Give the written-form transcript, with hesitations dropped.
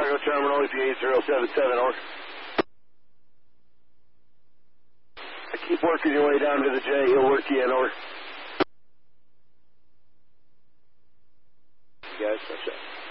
Chicago Terminal, EPA 077, over. Keep working your way down to the J. He'll work you in, over. Guys, that's it.